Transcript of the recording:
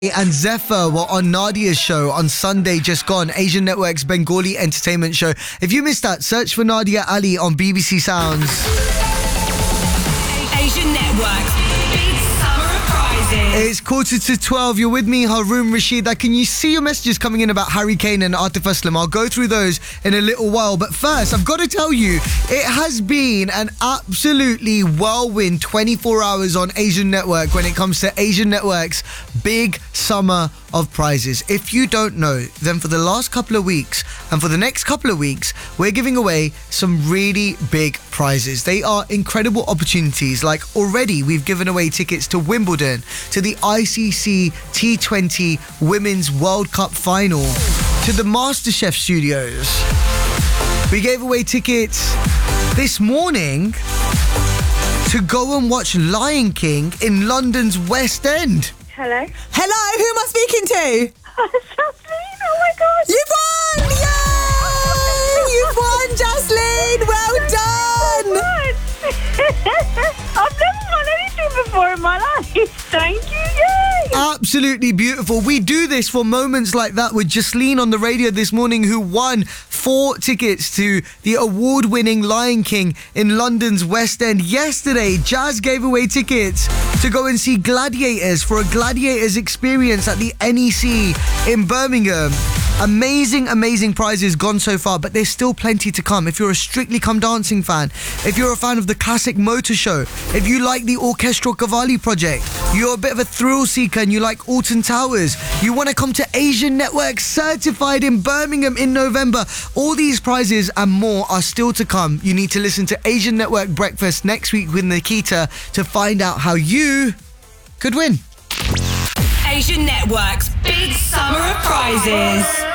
and Zephyr were on Nadia's show on Sunday just gone, Asian Network's Bengali entertainment show. If you missed that, search for Nadia Ali on BBC Sounds. Asian Network's big summer of prizes. It's 11:45. You're with me, Haroon Rashid. Can you see your messages coming in about Harry Kane and Atif Aslam? I'll go through those in a little while. But first, I've got to tell you, it has been an absolutely whirlwind 24 hours on Asian Network when it comes to Asian Network's big summer of prizes. If you don't know, then for the last couple of weeks and for the next couple of weeks, we're giving away some really big prizes. They are incredible opportunities. Like already, we've given away tickets to Wimbledon, to the ICC T20 Women's World Cup Final, to the MasterChef studios. We gave away tickets this morning to go and watch Lion King in London's West End. Hello? Hello, who am I speaking to? Jasmine, oh my God. You've won! Yay! You've won, Jasmine! Well done! I've never won anything before in my life. Thank you, yay! Absolutely beautiful. We do this for moments like that with Jasleen on the radio this morning, who won 4 tickets to the award-winning Lion King in London's West End. Yesterday, Jazz gave away tickets to go and see Gladiators for a Gladiators experience at the NEC in Birmingham. Amazing, amazing prizes gone so far, but there's still plenty to come. If you're a Strictly Come Dancing fan, if you're a fan of the Classic Motor Show, if you like the Orchestral Cavalli Project, you're a bit of a thrill seeker and you like Alton Towers, you want to come to Asian Network Certified in Birmingham in November, all these prizes and more are still to come. You need to listen to Asian Network Breakfast next week with Nikita to find out how you could win. Asian Network's big summer of prizes.